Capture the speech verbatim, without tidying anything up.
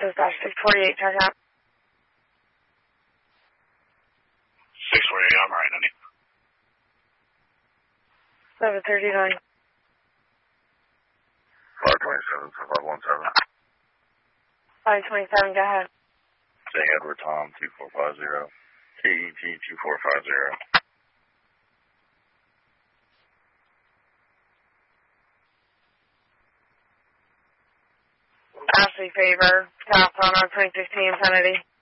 Dispatch six forty-eight, check out. six forty-eight, I'm right, honey. seven thirty-nine. five twenty-seven, five one seven. five twenty-seven, go ahead. J. Edward Tom, two four five zero. K E T two four five zero. Ashley Faber, South on our twenty sixteen Infinity.